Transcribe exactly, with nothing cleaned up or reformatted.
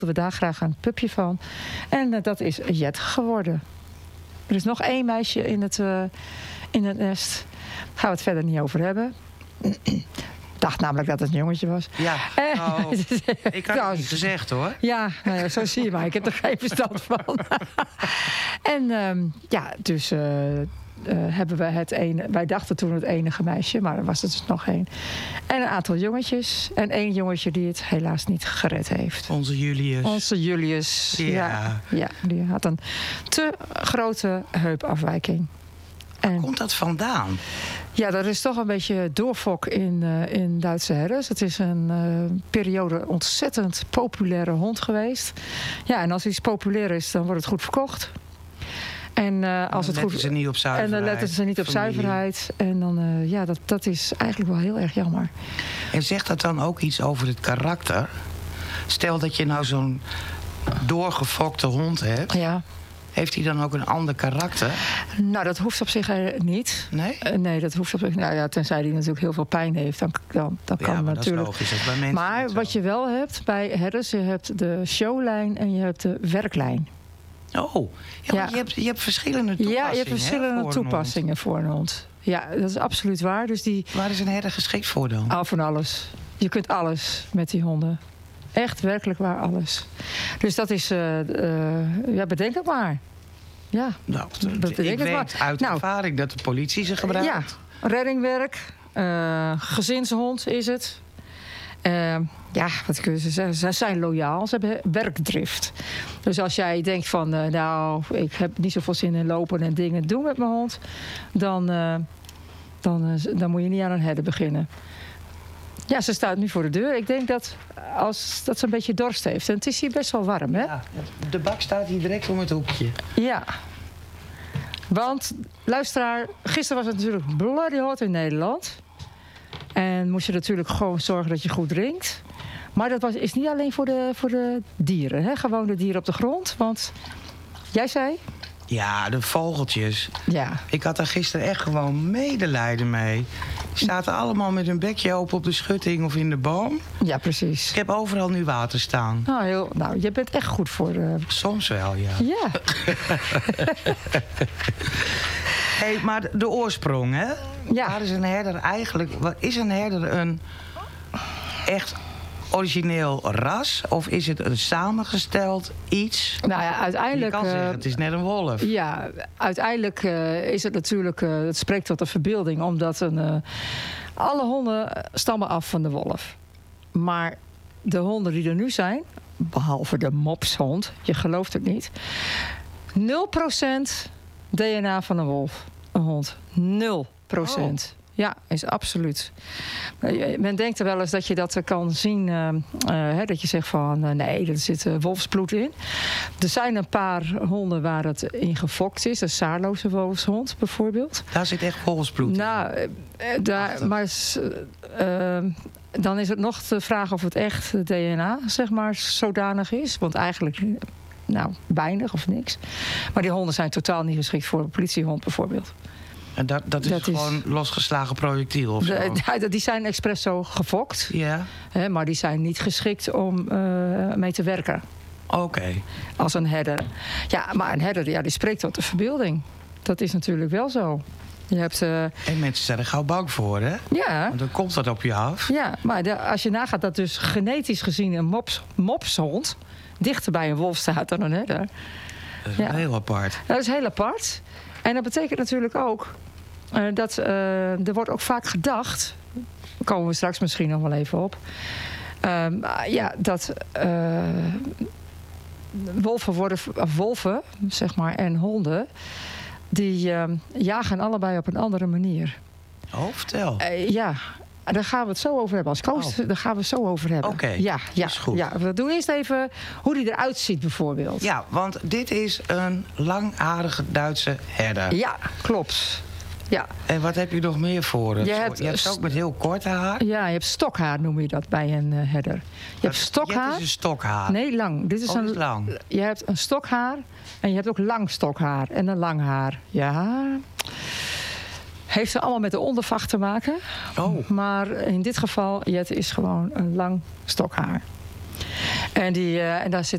we daar graag een pupje van. En uh, dat is Jet geworden. Er is nog één meisje in het, uh, in het nest. Daar gaan we het verder niet over hebben. Ik dacht namelijk dat het een jongetje was. Ja, nou, ik had het niet gezegd hoor. Ja, nou ja, zo zie je maar. Ik heb er geen verstand van. En um, ja, dus... Uh, Uh, hebben we het ene, wij dachten toen het enige meisje, maar er was het dus nog één. En een aantal jongetjes. En één jongetje die het helaas niet gered heeft. Onze Julius. Onze Julius. Ja. Ja, ja die had een te grote heupafwijking. Waar komt dat vandaan? Ja, er is toch een beetje doorfok in, uh, in Duitse herders. Het is een uh, periode ontzettend populaire hond geweest. Ja, en als iets populair is, dan wordt het goed verkocht. En uh, als het goed ze niet op zuiverheid. En dan letten ze niet op familie. zuiverheid. En dan, uh, ja, dat, dat is eigenlijk wel heel erg jammer. En zegt dat dan ook iets over het karakter? Stel dat je nou zo'n doorgefokte hond hebt. Ja. Heeft hij dan ook een ander karakter? Nou, dat hoeft op zich uh, niet. Nee? Uh, nee, dat hoeft op zich. Nou ja, tenzij hij natuurlijk heel veel pijn heeft, dan, dan, dan kan ja, maar natuurlijk. Dat is logisch. Dat is bij mensen maar wat zo. je wel hebt bij herders, je hebt de showlijn en je hebt de werklijn. Oh, ja, ja. Je, hebt, je hebt verschillende toepassingen. Ja, je hebt verschillende hè, voor toepassingen voor een hond. Ja, dat is absoluut waar. Dus die... Waar is een herder geschikt voor dan? Al van alles. Je kunt alles met die honden. Echt werkelijk waar alles. Dus dat is, uh, uh, ja, bedenk het maar. Ja, nou, bedenk ik het weet maar. uit nou, ervaring dat de politie ze gebruikt. Ja, reddingwerk, uh, gezinshond is het. Uh, ja, wat kunnen ze zeggen? Ze zijn loyaal, ze hebben werkdrift. Dus als jij denkt van, uh, nou, ik heb niet zoveel zin in lopen en dingen doen met mijn hond, dan, uh, dan, uh, dan moet je niet aan een herder beginnen. Ja, ze staat nu voor de deur. Ik denk dat, als, dat ze een beetje dorst heeft. En het is hier best wel warm, hè? Ja, de bak staat hier direct om het hoekje. Ja. Want, luisteraar, gisteren was het natuurlijk bloody hot in Nederland. En moest je natuurlijk gewoon zorgen dat je goed drinkt. Maar dat was, is niet alleen voor de, voor de dieren, hè? Gewoon de dieren op de grond. Want, jij zei... Ja, de vogeltjes. Ja. Ik had er gisteren echt gewoon medelijden mee. Die zaten allemaal met hun bekje open op de schutting of in de boom. Ja, precies. Ik heb overal nu water staan. Nou, heel, nou je bent echt goed voor... Uh... Soms wel, ja. Ja. Hey, maar de oorsprong, hè? Ja. Waar is een herder eigenlijk... Wat is een herder een echt origineel ras? Of is het een samengesteld iets? Nou ja, uiteindelijk... Je kan zeggen, uh, het is net een wolf. Ja, uiteindelijk uh, is het natuurlijk... Uh, het spreekt tot de verbeelding, omdat een, uh, alle honden stammen af van de wolf. Maar de honden die er nu zijn, behalve de mopshond, je gelooft het niet, nul procent D N A van een wolf. Een hond. nul procent. Oh. Ja, is absoluut. Men denkt er wel eens dat je dat kan zien. Uh, uh, hè, dat je zegt van uh, nee, er zit uh, wolfsbloed in. Er zijn een paar honden waar het in gefokt is. Een Saarloze wolfshond bijvoorbeeld. Daar zit echt wolfsbloed in. Nou, uh, daar, maar uh, dan is het nog de vraag of het echt D N A zeg maar zodanig is. Want eigenlijk... Nou, weinig of niks. Maar die honden zijn totaal niet geschikt voor een politiehond bijvoorbeeld. En dat, dat is dat gewoon is, losgeslagen projectiel of zo? De, die zijn expres zo gefokt. Ja. Hè, maar die zijn niet geschikt om uh, mee te werken. Oké. Okay. Als een herder. Ja, maar een herder ja, die spreekt tot de verbeelding. Dat is natuurlijk wel zo. Je hebt, uh, en mensen zijn er gauw bang voor, hè? Ja. Want dan komt dat op je af. Ja, maar de, als je nagaat dat dus genetisch gezien een mops, mopshond dichter bij een wolf staat dan een herder. Dat is ja. heel apart. Dat is heel apart. En dat betekent natuurlijk ook uh, dat uh, er wordt ook vaak gedacht, daar komen we straks misschien nog wel even op, uh, ja, dat uh, wolven worden, of wolven, zeg maar, en honden, die uh, jagen allebei op een andere manier. Oh, vertel. Uh, ja. Daar gaan we het zo over hebben. Als coach, oh. daar gaan we het zo over hebben. Oké, ja, ja, is goed. Ja. We doen eerst even hoe die eruit ziet bijvoorbeeld. Ja, want dit is een langharige Duitse herder. Ja, klopt. Ja. En wat heb je nog meer voor het? Je hebt, je hebt st- ook met heel kort haar. Ja, je hebt stokhaar noem je dat bij een uh, herder. Je dat, hebt stokhaar. Dit is een stokhaar. Nee, lang. Dit is oh, een is lang. Je hebt een stokhaar en je hebt ook lang stokhaar en een lang haar. Ja. Heeft ze allemaal met de ondervacht te maken. Oh. Maar in dit geval, Jet is gewoon een lang stokhaar. En, die, uh, en daar zit